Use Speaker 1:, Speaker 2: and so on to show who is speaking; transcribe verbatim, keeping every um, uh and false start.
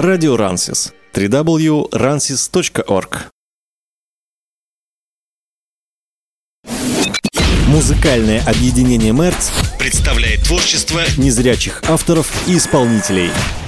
Speaker 1: Радио Рансис. дабл ю дабл ю дабл ю точка рансис точка орг. Музыкальное объединение МЭРЦ представляет творчество незрячих авторов и исполнителей.